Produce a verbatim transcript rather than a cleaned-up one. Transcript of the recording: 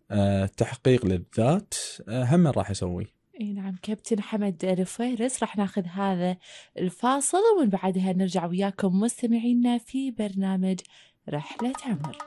آه، تحقيق للذات، آه، هم راح يسوي. اي نعم كابتن حمد الفويرس. راح ناخذ هذا الفاصل ومن بعدها نرجع وياكم مستمعينا في برنامج رحلة عمر.